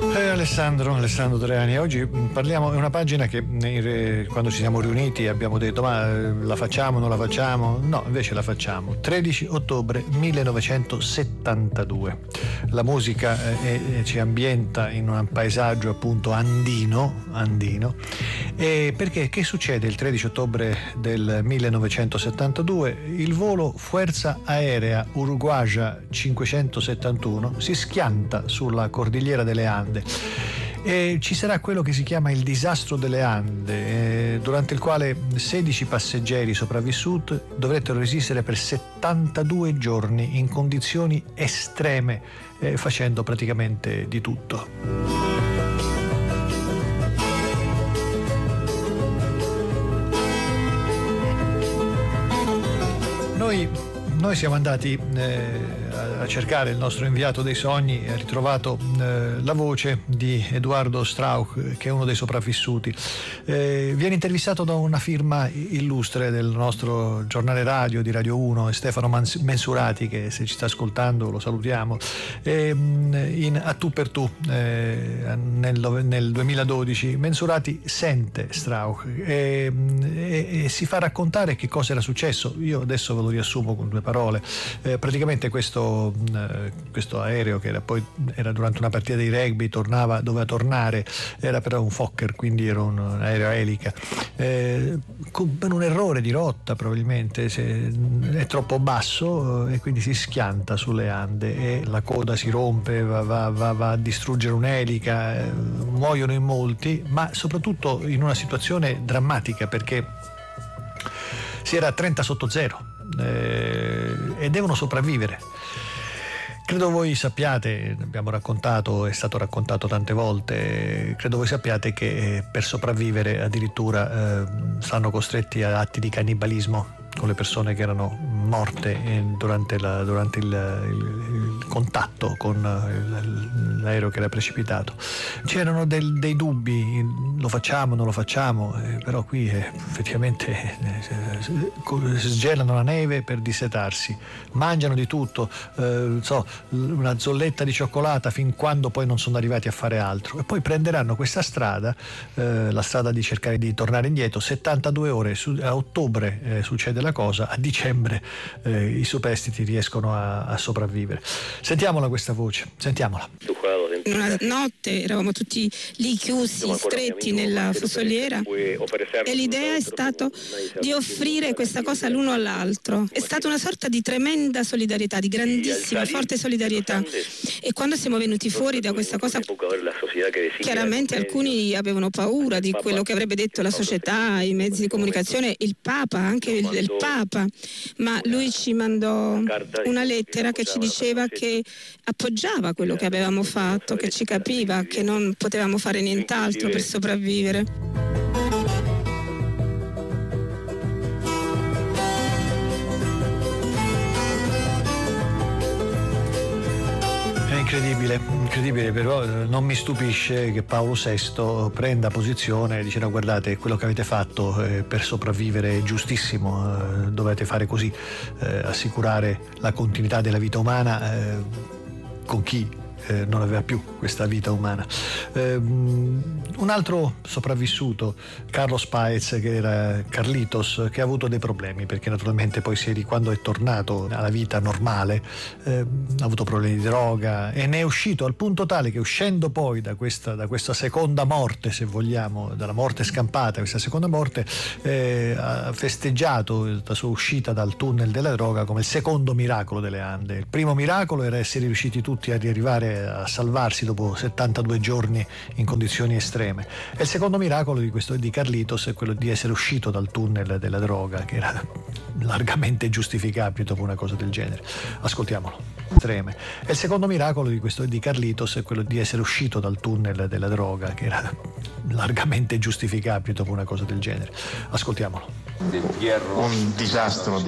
Alessandro Treani, oggi parliamo, è una pagina che quando ci siamo riuniti abbiamo detto ma la facciamo, non la facciamo? No, invece la facciamo. 13 ottobre 1972. La musica ci ambienta in un paesaggio appunto andino, e perché che succede il 13 ottobre del 1972? Il volo Fuerza Aérea Uruguaya 571 si schianta sulla cordigliera delle Ande. E ci sarà quello che si chiama il disastro delle Ande, durante il quale 16 passeggeri sopravvissuti dovettero resistere per 72 giorni in condizioni estreme, facendo praticamente di tutto. Noi siamo andati a cercare il nostro inviato dei sogni e ha ritrovato la voce di Eduardo Strauch, che è uno dei sopravvissuti. Viene intervistato da una firma illustre del nostro giornale radio di Radio 1, Stefano Mensurati, che se ci sta ascoltando lo salutiamo. A tu per tu nel 2012 Mensurati sente Strauch e si fa raccontare che cosa era successo. Io adesso ve lo riassumo con due parole. Praticamente questo aereo, che era durante una partita di rugby, doveva tornare, era però un Fokker, quindi era un aereo a elica, con un errore di rotta probabilmente, è troppo basso e quindi si schianta sulle Ande e la coda si rompe, va a distruggere un'elica, muoiono in molti, ma soprattutto in una situazione drammatica perché si era a 30 sotto zero e devono sopravvivere. Credo voi sappiate, abbiamo raccontato, è stato raccontato tante volte, credo voi sappiate che per sopravvivere addirittura saranno costretti a atti di cannibalismo con le persone che erano morte durante il contatto con l'aereo che era precipitato. C'erano dei dubbi, lo facciamo, non lo facciamo, però qui effettivamente sgelano la neve per dissetarsi, mangiano di tutto, una zolletta di cioccolata fin quando poi non sono arrivati a fare altro, e poi prenderanno questa strada, la strada di cercare di tornare indietro. 72 ore, a ottobre succede la cosa, a dicembre i superstiti riescono a sopravvivere. Sentiamola questa voce, sentiamola. Una notte eravamo tutti lì chiusi, stretti nella fusoliera, e l'idea è stata di offrire questa cosa l'uno all'altro. È stata una sorta di tremenda solidarietà, di grandissima, forte solidarietà. E quando siamo venuti fuori da questa cosa, chiaramente alcuni avevano paura di quello che avrebbe detto la società, i mezzi di comunicazione, il Papa, anche il Papa, ma lui ci mandò una lettera che ci diceva che appoggiava quello che avevamo fatto, che ci capiva, che non potevamo fare nient'altro per sopravvivere. Incredibile, però non mi stupisce che Paolo VI prenda posizione e dice: no, guardate, quello che avete fatto per sopravvivere è giustissimo, dovete fare così, assicurare la continuità della vita umana con chi non aveva più questa vita umana. Un altro sopravvissuto, Carlos Paez, che era Carlitos, che ha avuto dei problemi perché naturalmente poi quando è tornato alla vita normale ha avuto problemi di droga e ne è uscito al punto tale che, uscendo poi da questa seconda morte, se vogliamo, dalla morte scampata, questa seconda morte, ha festeggiato la sua uscita dal tunnel della droga come il secondo miracolo delle Ande. Il primo miracolo era essere riusciti tutti a riarrivare a salvarsi dopo 72 giorni in condizioni estreme, e il secondo miracolo di Carlitos è quello di essere uscito dal tunnel della droga, che era largamente giustificabile dopo una cosa del genere. Ascoltiamolo. Estreme. E il secondo miracolo di Carlitos è quello di essere uscito dal tunnel della droga, che era largamente giustificabile dopo una cosa del genere. Ascoltiamolo. Un disastro